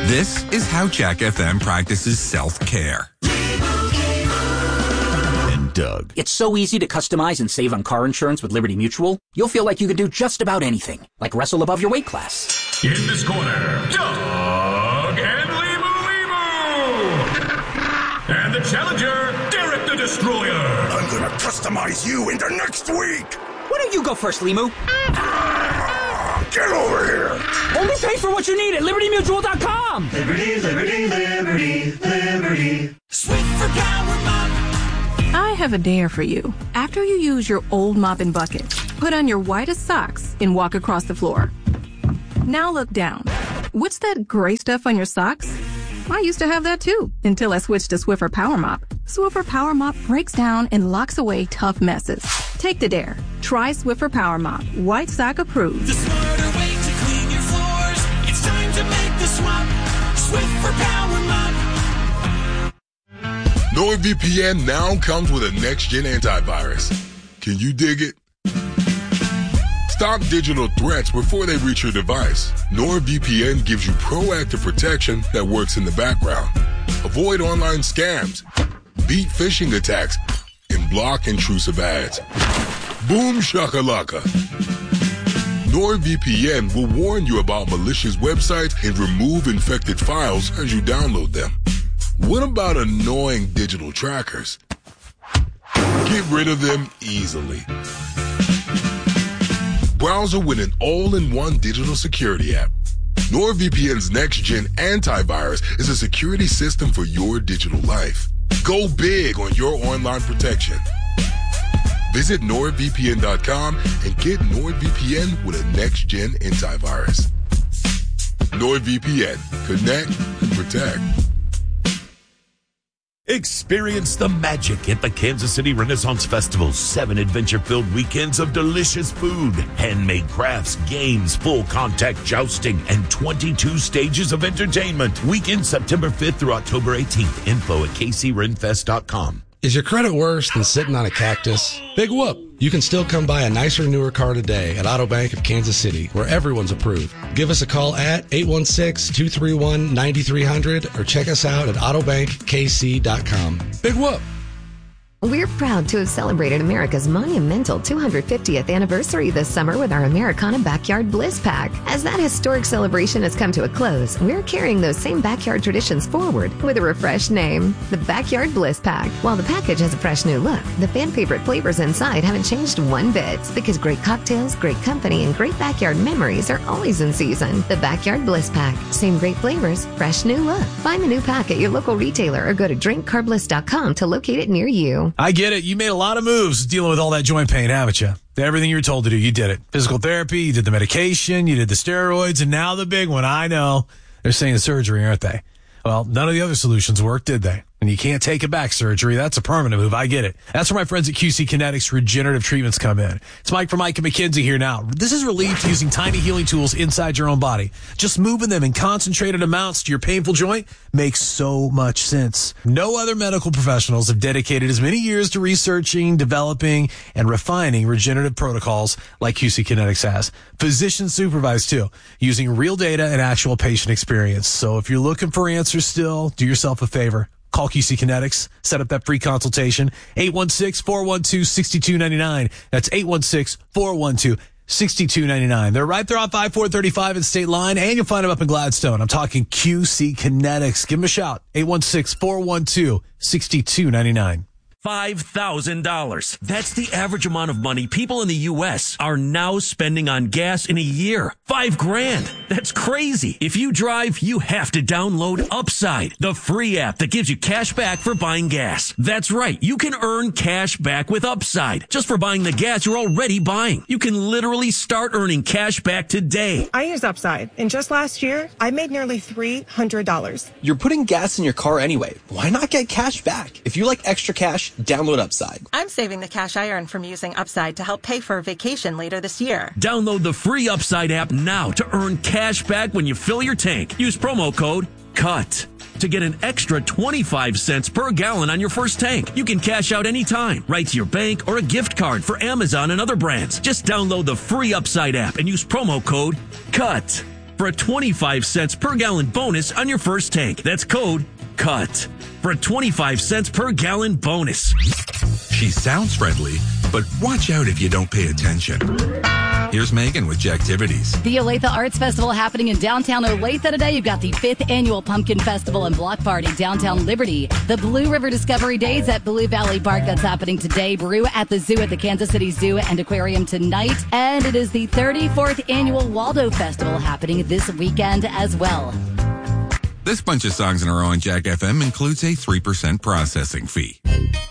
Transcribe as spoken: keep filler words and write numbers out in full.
This is how Jack F M practices self-care. And Doug. It's so easy to customize and save on car insurance with Liberty Mutual. You'll feel like you could do just about anything, like wrestle above your weight class. In this corner, Doug and Limu Limu. And the challenger, Derek the Destroyer. I'm gonna customize you into next week. Why don't you go first, Limu? Get over here! Only pay for what you need at Liberty Mutual dot com! Liberty, Liberty, Liberty, Liberty. Sweep for Power Mop. I have a dare for you. After you use your old mop and bucket, put on your whitest socks and walk across the floor. Now look down. What's that gray stuff on your socks? I used to have that too, until I switched to Swiffer Power Mop. Swiffer Power Mop breaks down and locks away tough messes. Take the dare. Try Swiffer Power Mop. White sock approved. The smarter way to clean your floors. It's time to make the swap. Swiffer Power Mop. NordVPN now comes with a next-gen antivirus. Can you dig it? Stop digital threats before they reach your device. NordVPN gives you proactive protection that works in the background. Avoid online scams, beat phishing attacks, and block intrusive ads. Boom shakalaka. NordVPN will warn you about malicious websites and remove infected files as you download them. What about annoying digital trackers? Get rid of them easily. Browser with an all-in-one digital security app. NordVPN's next-gen antivirus is a security system for your digital life. Go big on your online protection. Visit Nord V P N dot com and get NordVPN with a next-gen antivirus. NordVPN. Connect and protect. Experience the magic at the Kansas City Renaissance Festival. Seven adventure-filled weekends of delicious food, handmade crafts, games, full contact jousting, and twenty-two stages of entertainment. Weekend September fifth through October eighteenth. Info at K C Ren Fest dot com. Is your credit worse than sitting on a cactus? Big whoop! You can still come buy a nicer, newer car today at Auto Bank of Kansas City, where everyone's approved. Give us a call at eight one six, two three one, nine three zero zero or check us out at auto bank k c dot com. Big whoop! We're proud to have celebrated America's monumental two hundred fiftieth anniversary this summer with our Americana Backyard Bliss Pack. As that historic celebration has come to a close, we're carrying those same backyard traditions forward with a refreshed name, the Backyard Bliss Pack. While the package has a fresh new look, the fan favorite flavors inside haven't changed one bit, because great cocktails, great company, and great backyard memories are always in season. The Backyard Bliss Pack. Same great flavors, fresh new look. Find the new pack at your local retailer or go to drink car bliss dot com to locate it near you. I get it. You made a lot of moves dealing with all that joint pain, haven't you? Everything you were told to do, you did it. Physical therapy, you did the medication, you did the steroids, and now the big one. I know. They're saying surgery, aren't they? Well, none of the other solutions worked, did they? And you can't take it back surgery. That's a permanent move. I get it. That's where my friends at Q C Kinetics Regenerative Treatments come in. It's Mike from Mike and McKenzie here now. This is relief using tiny healing tools inside your own body. Just moving them in concentrated amounts to your painful joint makes so much sense. No other medical professionals have dedicated as many years to researching, developing, and refining regenerative protocols like Q C Kinetics has. Physician supervised too, using real data and actual patient experience. So if you're looking for answers still, do yourself a favor. Call Q C Kinetics. Set up that free consultation. eight one six, four one two, six two nine nine. That's eight one six, four one two, six two nine nine. They're right there on five four thirty-five in State Line, and you'll find them up in Gladstone. I'm talking Q C Kinetics. Give them a shout. eight one six, four one two, six two nine nine. five thousand dollars. That's the average amount of money people in the U S are now spending on gas in a year. Five grand. That's crazy. If you drive, you have to download Upside, the free app that gives you cash back for buying gas. That's right. You can earn cash back with Upside just for buying the gas you're already buying. You can literally start earning cash back today. I use Upside, and just last year, I made nearly three hundred dollars. You're putting gas in your car anyway. Why not get cash back? If you like extra cash, download Upside. I'm saving the cash I earn from using Upside to help pay for a vacation later this year. Download the free Upside app now to earn cash back when you fill your tank. Use promo code CUT to get an extra twenty-five cents per gallon on your first tank. You can cash out anytime, right to your bank or a gift card for Amazon and other brands. Just download the free Upside app and use promo code CUT. for a twenty-five cents per gallon bonus on your first tank. That's code CUT for a twenty-five cents per gallon bonus. She sounds friendly, but watch out if you don't pay attention. Here's Megan with Jacktivities. The Olathe Arts Festival happening in downtown Olathe today. You've got the fifth annual Pumpkin Festival and Block Party downtown Liberty. The Blue River Discovery Days at Blue Valley Park. That's happening today. Brew at the Zoo at the Kansas City Zoo and Aquarium tonight. And it is the thirty-fourth annual Waldo Festival happening this weekend as well. This bunch of songs in a row on Jack F M includes a three percent processing fee.